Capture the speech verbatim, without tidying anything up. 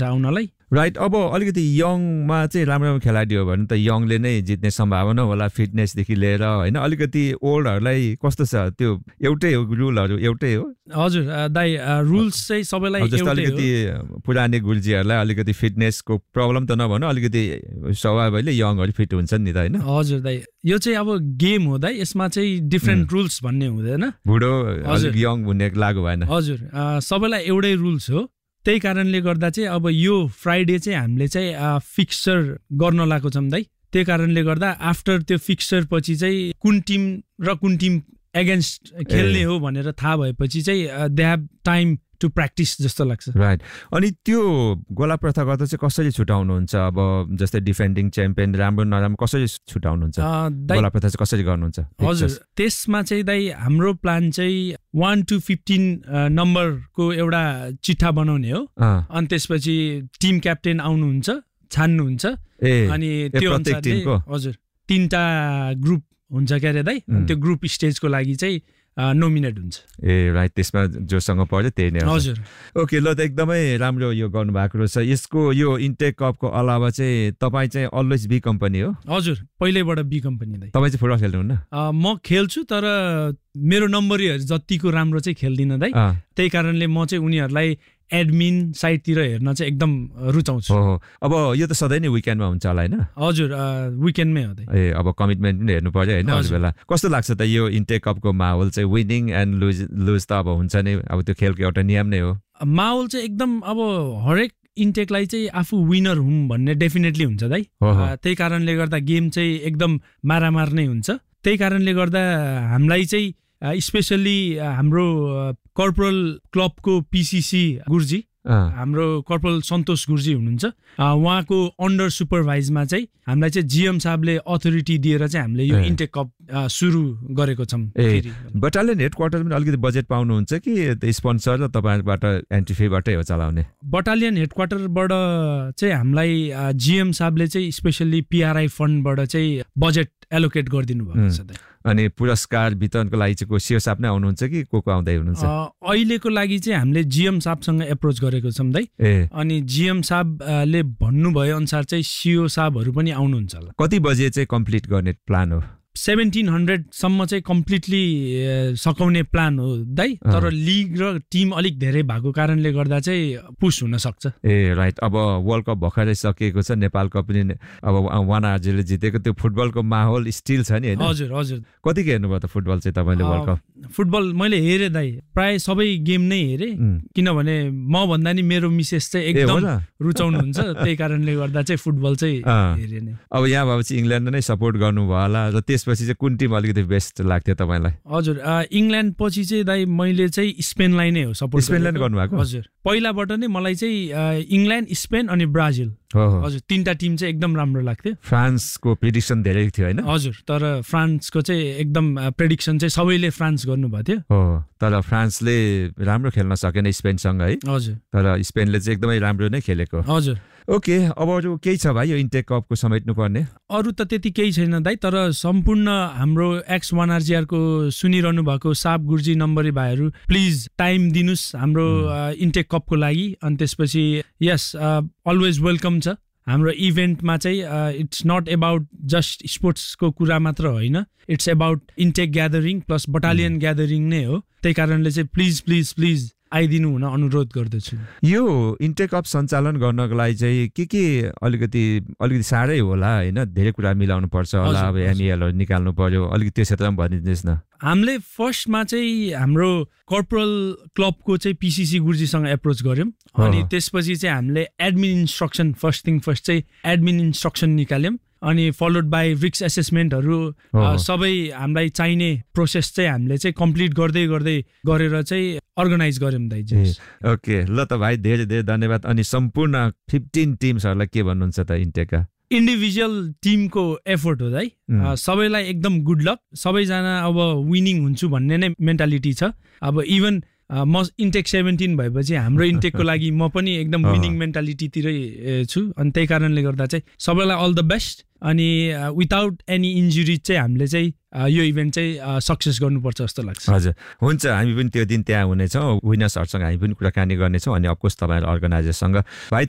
हुन्छ आउनलाई। राइट, अब अलिकति यङमा चाहिँ राम्रो राम्रो खेलाडी हो भने त यङले नै जित्ने सम्भावना होला, फिटनेसदेखि लिएर होइन। अलिकति ओल्डहरूलाई कस्तो छ त्यो एउटै हो रुलहरू एउटै हो? हजुर दाइ, रुल्स चाहिँ सबैलाई एउटै हो। अलिकति पुराने गुल्जीहरूलाई अलिकति फिटनेसको प्रब्लम त नभनौँ, अलिकति स्वभावले यङहरू फिट हुन्छ नि त होइन? हजुर दाइ, यो चाहिँ अब गेम हो दाइ, यसमा चाहिँ डिफ्रेन्ट रुल्स भन्ने हुँदैन। बुढो अलिक यङ हुने लागु भएन। हजुर, सबैलाई एउटै रुल्स हो। त्यही कारणले गर्दा चाहिँ अब यो फ्राइडे चाहिँ हामीले चाहिँ फिक्सचर गर्न लागेको छौँ दाइ। त्यही कारणले गर्दा आफ्टर त्यो फिक्सचर पछि चाहिँ कुन टिम र कुन टिम एगेन्स्ट खेल्ने हो भनेर थाहा भएपछि चाहिँ they have time to practice जस्तो लाग्छ। राइट, अनि त्यो गोला प्रथागत चाहिँ कसरी छुटाउनुहुन्छ? अब जस्तै डिफेन्डिङ च्याम्पियन राम्रो नराम्रो कसरी छुटाउनुहुन्छ? गोला प्रथा चाहिँ कसरी गर्नुहुन्छ? हजुर, त्यसमा चाहिँ दाइ हाम्रो प्लान चाहिँ वान टु फिफ्टिन नम्बरको एउटा चिठा बनाउने हो। अनि त्यसपछि टिम क्याप्टेन आउनुहुन्छ, छान्नुहुन्छ, अनि त्यो अनुसारले हजुर तिनवटा ग्रुप हुन्छ क्या अरे दाइ, त्यो ग्रुप स्टेजको लागि चाहिँ नोमिनेट हुन्छ। ए राइट, त्यसमा जोसँग पर्यो त्यही नै। हजुर, ओके, ल त एकदमै राम्रो यो गर्नुभएको रहेछ। यसको यो इन्टेक कपको अलावा चाहिँ तपाईँ चाहिँ अलवेज बी कम्पनी हो? हजुर, पहिल्यैबाट बी कम्पनी दाइ। तपाईँ चाहिँ फुटबल खेल्नुहुन्न? म खेल्छु, तर मेरो नम्बरीहरू जतिको राम्रो चाहिँ खेल्दिनँ दाइ। त्यही कारणले म चाहिँ उनीहरूलाई एडमिन साइडतिर हेर्न चाहिँ एकदम रुचाउँछु। हो, अब यो त सधैँ नै विकेन्डमा हुन्छ होला होइन? हजुर, विकेन्डमै हो। ए अब कमिटमेन्ट पनि हेर्नु पर्यो होइन अरू बेला। कस्तो लाग्छ त यो इन्टेक कपको माहौल चाहिँ? विनिङ एन्ड लुज लुज त अब हुन्छ नै, अब त्यो खेलको एउटा नियम नै हो। माहौल चाहिँ एकदम अब हरेक इन्टेकलाई चाहिँ आफू विनर हुँ भन्ने डेफिनेटली हुन्छ दाइ। त्यही कारणले गर्दा गेम चाहिँ एकदम मारामार नै हुन्छ। त्यही कारणले गर्दा हामीलाई चाहिँ स्पेसल्ली हाम्रो कर्पोरल क्लबको पिसिसी गुरुजी, हाम्रो कर्पोरल सन्तोष गुरुजी हुनुहुन्छ, उहाँको अन्डर सुपरभाइजमा चाहिँ हामीलाई चाहिँ जिएम साहबले अथोरिटी दिएर चाहिँ हामीले यो इन्टेक कप सुरु गरेको छौँ। बटालियन हेड क्वार्टर पनि अलिकति बजेट पाउनुहुन्छ कि स्पोन्सर र तपाईँबाट एन्ट्री फीबाटै हो चलाउने? बटालियन हेड क्वार्टरबाट चाहिँ हामीलाई जिएम साहबले चाहिँ स्पेसल्ली पिआरआई फन्डबाट चाहिँ बजेट एलोकेट गरिदिनु भएको छ। अनि पुरस्कार वितरणको लागि चाहिँ को सिओ साहब नै आउनुहुन्छ कि को को आउँदै हुनुहुन्छ? अहिलेको लागि चाहिँ हामीले जिएम साहबसँग एप्रोच गरेको छौँ दाइ। अनि जिएम साहबले भन्नुभयो अनुसार चाहिँ सिओ साहबहरू पनि आउनुहुन्छ होला। कति बजे चाहिँ कम्प्लिट गर्ने प्लान हो? सेभेन्टिन हन्ड्रेडसम्म चाहिँ कम्प्लिटली सकाउने प्लान हो दाइ, तर लिग र टिम अलिक धेरै भएको कारणले गर्दा चाहिँ पुस हुन सक्छ। ए राइट, अब वर्ल्ड कप भर्खरै सकिएको छ, नेपाल कप पनि अब वान आरजेले जितेको, त्यो फुटबलको माहौल स्टिल छ नि होइन? हजुर हजुर। कति हेर्नुभयो त फुटबल चाहिँ तपाईँले वर्ल्ड कप? फुटबल मैले हेरेँ दाइ, प्राय सबै गेम नै हेरेँ, किनभने म भन्दा नि मेरो मिसेस चाहिँ एकदम रुचाउनुहुन्छ, त्यही कारणले गर्दा चाहिँ फुटबल चाहिँ हेरेँ नै। अब यहाँ भएपछि इङ्ल्यान्ड नै सपोर्ट गर्नुभयो होला, र त्यसपछि चाहिँ कुन टिम अलिकति बेस्ट लाग्थ्यो तपाईँलाई? हजुर, इङ्ल्यान्ड पछि चाहिँ दाइ मैले चाहिँ स्पेनलाई नै हो सपोर्ट। स्पेनलाई गर्नुभएको? हजुर, पहिलाबाट नै मलाई चाहिँ इङ्ल्यान्ड, स्पेन अनि ब्राजिल, हजुर तीनटा टिम चाहिँ एकदम राम्रो लाग्थ्यो। फ्रान्सको प्रेडिक्सन धेरै थियो होइन? हजुर, तर फ्रान्सको चाहिँ एकदम प्रेडिक्सन चाहिँ सबैले फ्रान्स गर्नुभएको थियो। हो, तर फ्रान्सले राम्रो खेल्न सकेन स्पेनसँग है? हजुर, तर स्पेनले चाहिँ एकदमै राम्रो नै खेलेको। हजुर। ओके, अब अरू केही छ भाइ यो इन्टेक कपको समेट्नु पर्ने? अरू त त्यति केही छैन दाइ, तर सम्पूर्ण हाम्रो एक्स वान आरजिआरको सुनिरहनु भएको साब गुरुजी नम्बरी भाइहरू प्लिज टाइम दिनुहोस् हाम्रो इन्टेक कपको लागि। अनि त्यसपछि यस अलवेज वेलकम छ हाम्रो इभेन्टमा चाहिँ। इट्स नट एबाउट जस्ट स्पोर्ट्सको कुरा मात्र होइन, it's about intake gathering plus battalion gathering नै हो। त्यही कारणले चाहिँ प्लिज प्लिज प्लिज आइदिनु हुन अनुरोध गर्दछु। यो इन्टेक कप सञ्चालन गर्नको लागि चाहिँ के के अलिकति अलिकति साह्रै होला होइन? धेरै कुरा मिलाउनु पर्छ होला, अब एमइएलहरू निकाल्नु पर्यो, अलिकति त्यो क्षेत्रमा भनिदिनुहोस् न। हामीले फर्स्टमा चाहिँ हाम्रो कर्पोरल क्लबको चाहिँ पिसिसी गुरुजीसँग एप्रोच गऱ्यौँ, अनि त्यसपछि चाहिँ हामीले admin instruction first thing first चाहिँ एडमिन इन्स्ट्रक्सन निकाल्यौँ, अनि फलोड बाई रिक्स एसेसमेन्टहरू सबै हामीलाई चाहिने प्रोसेस चाहिँ हामीले चाहिँ कम्प्लिट गर्दै गर्दै गरेर चाहिँ अर्गनाइज गऱ्यौँ दाइजी। ओके, ल त भाइ धेरै धेरै धन्यवाद। अनि सम्पूर्ण फिफ्टिन टिम्सहरूलाई के भन्नुहुन्छ त इन्टेकका? इन्डिभिजुअल टिमको एफोर्ट हो दाइ, सबैलाई एकदम गुड लक। सबैजना अब विनिङ हुन्छु भन्ने नै मेन्टालिटी छ। अब इभन म इन्टेक सेभेन्टिन भएपछि हाम्रो इन्टेकको लागि म पनि एकदम विनिङ मेन्टालिटीतिरै छु, अनि त्यही कारणले गर्दा चाहिँ सबैलाई अल द बेस्ट। अनि विदाउट एनी इन्जुरी चाहिँ हामीले चाहिँ यो इभेन्ट चाहिँ सक्सेस गर्नुपर्छ जस्तो लाग्छ। हजुर, हुन्छ, हामी पनि त्यो दिन त्यहाँ हुनेछौँ, विनर्सहरूसँग हामी पनि कुराकानी गर्नेछौँ, अनि अफकोर्स तपाईँहरू अर्गनाइजरसँग। भाइ